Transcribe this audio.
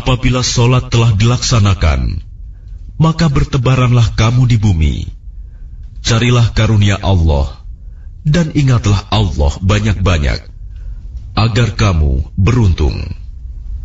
apabila sholat telah dilaksanakan, maka bertebaranlah kamu di bumi. Carilah karunia Allah, dan ingatlah Allah banyak-banyak, agar kamu beruntung.